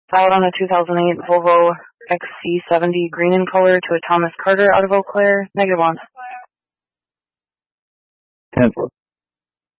Filed on a 2008 Volvo XC70 green in color to a Thomas Carter out of Eau Claire. -1. 10-4.